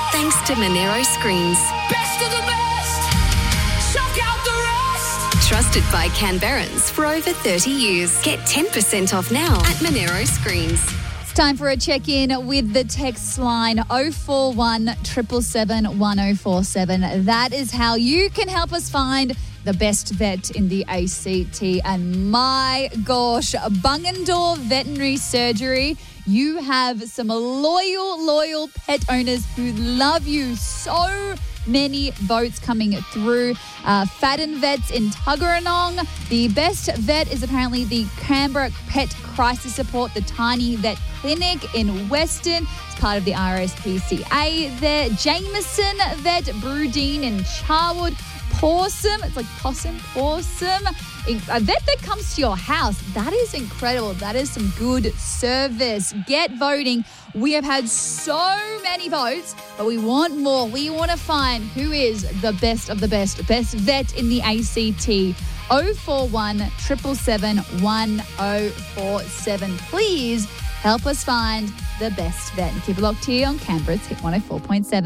Thanks to Monero Screens. Best of the best. Shock out the rest. Trusted by Canberrans for over 30 years. Get 10% off now at Monero Screens. It's time for a check-in with the text line 041 777 1047. That is how you can help us find the best vet in the ACT. And my gosh, Bungendore Veterinary Surgery, you have some loyal pet owners who love you. So many votes coming through. Fadden Vets in Tuggeranong. The best vet is apparently the Canberra Pet Crisis Support, the Tiny Vet Clinic in Western. It's part of the RSPCA there. Jameson Vet, Brudine in Charwood. Possum, it's like possum. A vet that comes to your house. That is incredible. That is some good service. Get voting. We have had so many votes, but we want more. We want to find who is the best of the best vet in the ACT. 041 777 1047. Please help us find the best vet. And keep it locked here on Canberra's Hit 104.7.